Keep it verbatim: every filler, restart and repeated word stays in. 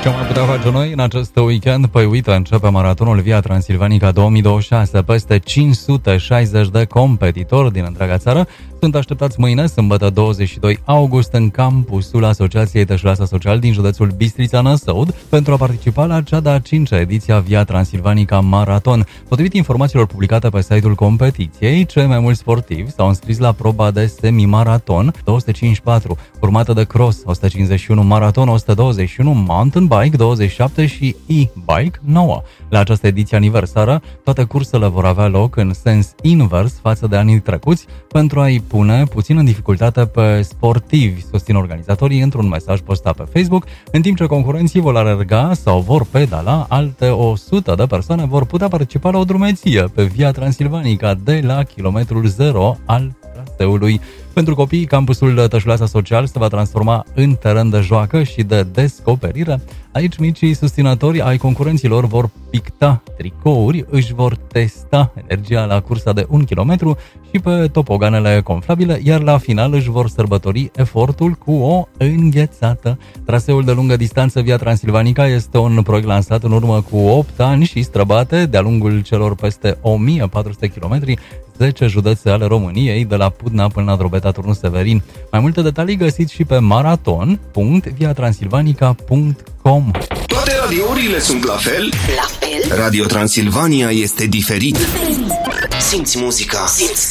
Ce am mai putea face noi în acest weekend? Păi uite, începe maratonul Via Transilvanica două mii douăzeci și șase. Peste cinci sute șaizeci de competitori din întreaga țară sunt așteptați mâine, sâmbătă douăzeci și doi august, în campusul Asociației Tășulasa Social din județul Bistrița-Năsăud pentru a participa la cea de-a cincea ediție a Via Transilvanica Maraton. Potrivit informațiilor publicate pe site-ul competiției, cei mai mulți sportivi s-au înscris la proba de semi-maraton două sute cincizeci și patru, urmată de cross o sută cincizeci și unu, maraton o sută douăzeci și unu, mountain bike douăzeci și șapte și e-bike nouă. La această ediție aniversară, toate cursele vor avea loc în sens invers față de anii trecuți pentru a-i pune puțin în dificultate pe sportivi, susțin organizatorii într-un mesaj postat pe Facebook, în timp ce concurenții vor alerga sau vor pedala, alte o sută de persoane vor putea participa la o drumeție pe Via Transilvanica de la kilometrul zero al traseului. Pentru copii, campusul Tășulasa Social se va transforma în teren de joacă și de descoperire. Aici micii susținători ai concurenților vor picta tricouri, își vor testa energia la cursa de un kilometru și pe topoganele conflabile, iar la final își vor sărbători efortul cu o înghețată. Traseul de lungă distanță Via Transilvanica este un proiect lansat în urmă cu opt ani și străbate de-a lungul celor peste o mie patru sute de kilometri, zece județe ale României, de la Pudna până la Drobeta, Turnul Severin. Mai multe detalii găsiți și pe maraton punct via transilvanica punct com. Toate radiourile sunt la fel? La fel? Radio Transilvania este diferit. Simți muzica. Simți